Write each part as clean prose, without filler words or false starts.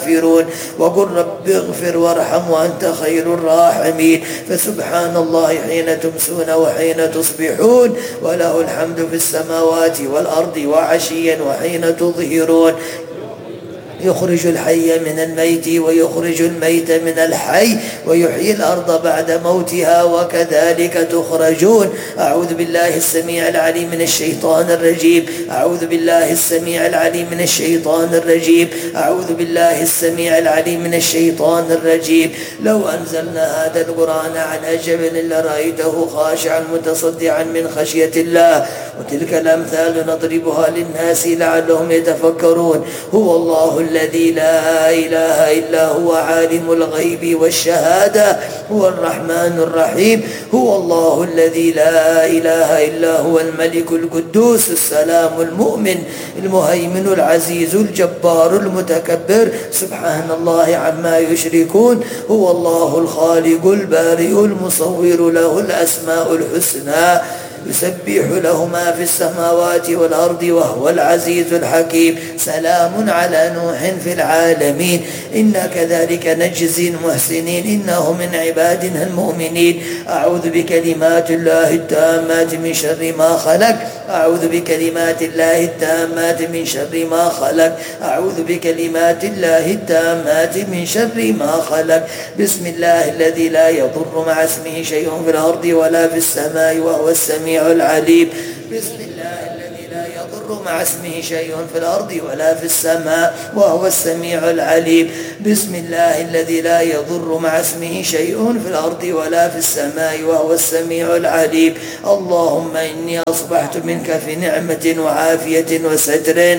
الكافرون، وقل رب اغفر وارحم وأنت خير الراحمين. فسبحان الله حين تمسون وحين تصبحون، وله الحمد في السماوات والأرض وعشيا وحين تظهرون. يخرج الحي من الميت ويخرج الميت من الحي ويحيي الأرض بعد موتها وكذلك تخرجون. أعوذ بالله السميع العليم من الشيطان الرجيم. أعوذ بالله السميع العليم من الشيطان الرجيم. أعوذ بالله السميع العليم من الشيطان الرجيم. لو أنزلنا هذا القرآن على جبل لرأيته خاشعا متصدعا من خشية الله. وتلك الأمثال نضربها للناس لعلهم يتفكرون. هو الله الذي لا إله إلا هو عالم الغيب والشهادة، هو الرحمن الرحيم. هو الله الذي لا إله إلا هو الملك القدوس السلام المؤمن المهيمن العزيز الجبار المتكبر، سبحان الله عما يشركون. هو الله الخالق البارئ المصور، له الأسماء الحسنى، يسبح له ما في السماوات والأرض وهو العزيز الحكيم. سلام على نوح في العالمين، إنا كذلك نجزي المحسنين، إنه من عبادنا المؤمنين. أعوذ بكلمات الله التامات من شر ما خلق. أعوذ بكلمات الله التامات من شر ما خلق. أعوذ بكلمات الله التامات من شر ما خلق. بسم الله الذي لا يضر مع اسمه شيء في الأرض ولا في السماء وهو السميع العليم. بسم الله الذي لا يضر مع اسمه شيء في الأرض ولا في السماء وهو السميع العليم. بسم الله الذي لا يضر مع اسمه شيء في الأرض ولا في السماء وهو السميع العليم. اللهم إني أصبحت منك في نعمة وعافية وستر،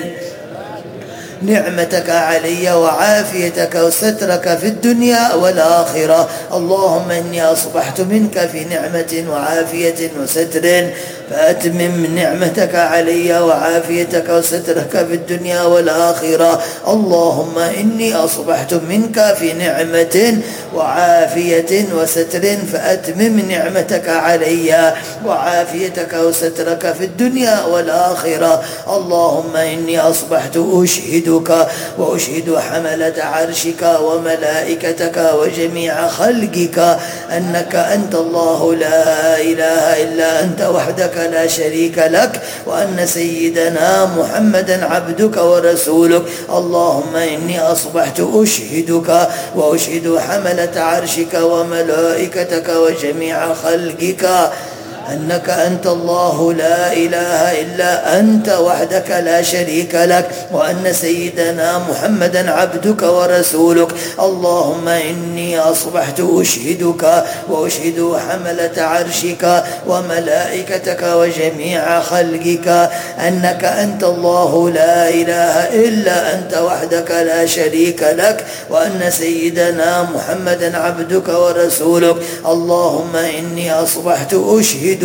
نعمتك علي وعافيتك وسترك في الدنيا والآخرة. اللهم إني أصبحت منك في نعمة وعافية وستر، فأتمم نعمتك علي وعافيتك وسترك في الدنيا والآخرة. اللهم إني أصبحت منك في نعمة وعافية وستر، فأتمم نعمتك علي وعافيتك وسترك في الدنيا والآخرة. اللهم إني أصبحت أشهدك وأشهد حملة عرشك وملائكتك وجميع خلقك أنك أنت الله لا إله إلا أنت وحدك لا شريك لك، وأن سيدنا محمدا عبدك ورسولك. اللهم إني أصبحت أشهدك وأشهد حملة عرشك وملائكتك وجميع خلقك أنك أنت الله لا إله إلا أنت وحدك لا شريك لك، وأن سيدنا محمدا عبدك ورسولك. اللهم إني أصبحت أشهدك وأشهد حملة عرشك وملائكتك وجميع خلقك أنك أنت الله لا إله إلا أنت وحدك لا شريك لك، وأن سيدنا محمدا عبدك ورسولك. اللهم إني أصبحت أشهدك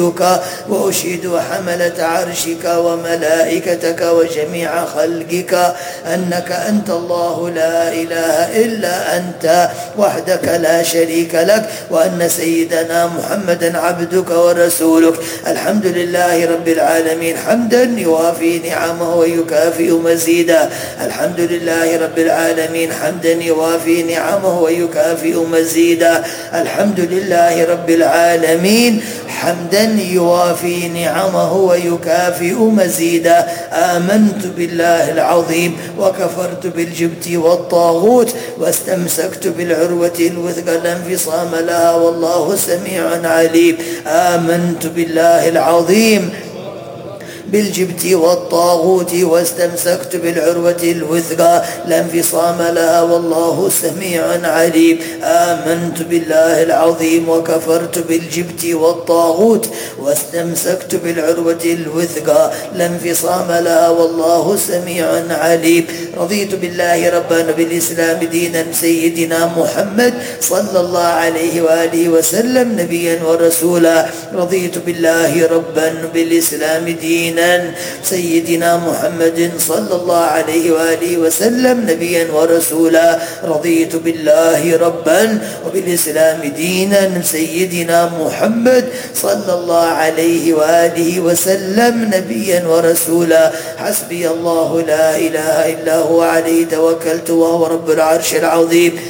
وأشهد حملة عرشك وملائكتك وجميع خلقك أنك أنت الله لا إله إلا أنت وحدك لا شريك لك، وأن سيدنا محمدا عبدك ورسولك. الحمد لله رب العالمين حمدا يوافي نعمه ويكافئ مزيدا. الحمد لله رب العالمين حمدا يوافي نعمه ويكافئ مزيدا. الحمد لله رب العالمين حمدا يوافي نعمه ويكافئ مزيدا. آمنت بالله العظيم وكفرت بالجبت والطاغوت واستمسكت بالعروة الوثقى لا انفصام لها والله سميع عليم. آمنت بالله العظيم بالجبت والطاغوت واستمسكت بالعروة الوثقى لا انفصام لها والله سميع عليم. آمنت بالله العظيم وكفرت بالجبت والطاغوت واستمسكت بالعروة الوثقى لا انفصام لها والله سميع عليم. رضيت بالله ربا بالإسلام دينا سيدنا محمد صلى الله عليه وآله وسلم نبيا ورسولا. رضيت بالله ربا بالإسلام دينا دينا سيدنا محمد صلى الله عليه وآله وسلم نبيا ورسولا. رضيت بالله ربا وبالإسلام دينا سيدنا محمد صلى الله عليه وآله وسلم نبيا ورسولا. حسبي الله لا إله إلا هو عليه توكلت وهو رب العرش العظيم.